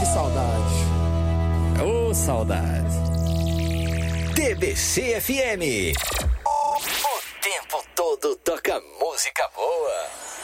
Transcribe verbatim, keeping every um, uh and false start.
Que saudade. Ô, oh, saudade. T B C F M. O tempo todo toca música boa.